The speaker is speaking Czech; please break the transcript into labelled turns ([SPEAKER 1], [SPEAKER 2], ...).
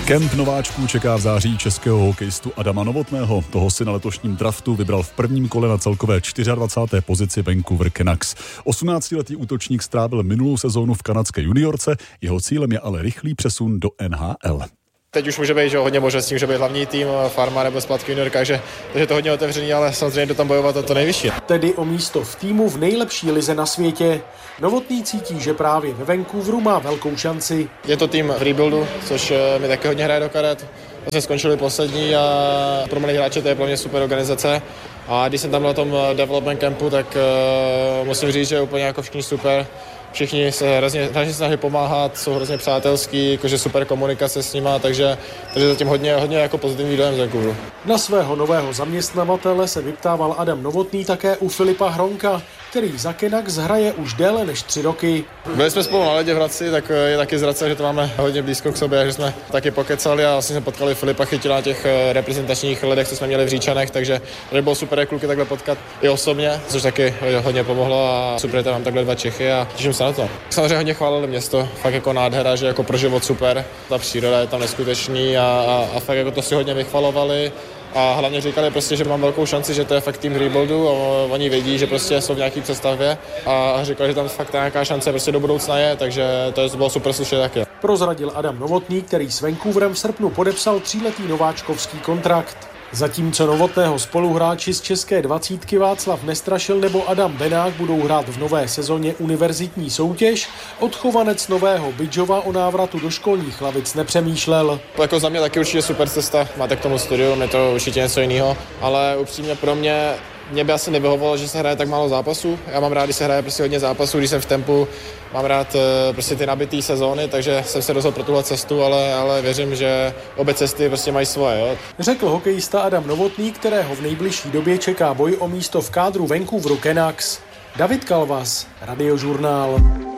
[SPEAKER 1] Kemp nováčků čeká v září českého hokejistu Adama Novotného. Toho si na letošním draftu vybral v prvním kole na celkové 24. pozici Vancouver Canucks. 18-letý útočník strávil minulou sezónu v kanadské juniorce, jeho cílem je ale rychlý přesun do NHL.
[SPEAKER 2] Teď už může být hodně možností, může být hlavní tým, farma nebo zpátky junior, takže to hodně otevřený, ale samozřejmě jde tam bojovat o to nejvyšší.
[SPEAKER 3] Tedy o místo v týmu v nejlepší lize na světě. Novotný cítí, že právě ve Vancouveru má velkou šanci.
[SPEAKER 2] Je to tým v rebuildu, což mi taky hodně hraje do karet. Vlastně skončili poslední a pro mladé hráče to je pro mě super organizace. A když jsem tam byl na tom development campu, tak musím říct, že je úplně jako všichni super. Všichni se hrozně snaží pomáhat, jsou hrozně přátelský, jakože super komunikace s nima, takže zatím hodně jako pozitivní dojem z Vancouveru.
[SPEAKER 3] Na svého nového zaměstnavatele se vyptával Adam Novotný také u Filipa Hronka, který za Canucks hraje už déle než 3 roky.
[SPEAKER 2] Byli jsme spolu na ledě v Hradci, tak je taky z Hradce, že to máme hodně blízko k sobě, že jsme taky pokecali a vlastně jsme potkali Filipa Chytila na těch reprezentačních ledech, co jsme měli v Říčanech, takže bylo super kluky takhle potkat i osobně, což taky hodně pomohlo a super, že mám takhle 2 Čechy a těším se na to. Samozřejmě hodně chválili město, fakt jako nádhera, že jako pro život super, ta příroda je tam neskutečný a fakt jako to si hodně vychvalovali. A hlavně říkali prostě, že mám velkou šanci, že to je fakt tým rebuildu a oni vědí, že prostě jsou v nějaký představě a říkali, že tam fakt nějaká šance prostě do budoucna je, takže to bylo super slyšet taky.
[SPEAKER 3] Prozradil Adam Novotný, který s Vancouverem v srpnu podepsal 3letý nováčkovský kontrakt. Zatímco Novotného spoluhráči z české 20 Václav Nestrašil nebo Adam Benák budou hrát v nové sezóně univerzitní soutěž, odchovanec Nového Bydžova o návratu do školních lavic nepřemýšlel.
[SPEAKER 2] Jako za mě taky určitě super cesta, máte k tomu studium, je to určitě něco jiného, ale upřímně pro mě by asi nevyhovovalo, že se hraje tak málo zápasů. Já mám rád, když se hraje prostě hodně zápasů, když jsem v tempu, mám rád prostě ty nabitý sezóny, takže jsem se rozhodl pro tuhle cestu, ale věřím, že obě cesty prostě mají svoje. Jo.
[SPEAKER 3] Řekl hokejista Adam Novotný, kterého v nejbližší době čeká boj o místo v kádru Vancouveru Canucks. David Kalvas, Radiožurnál.